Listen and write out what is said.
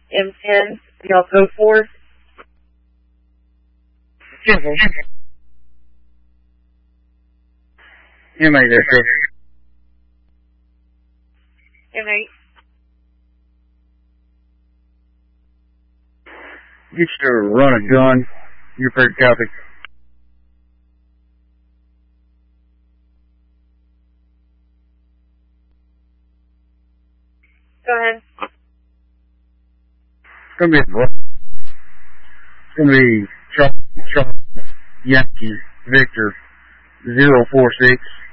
M10, y'all go forth. M8 there, sir. M8. Get you to run a gun. You're pretty copy. Go ahead. It's gonna be Charlie Yankee Victor 046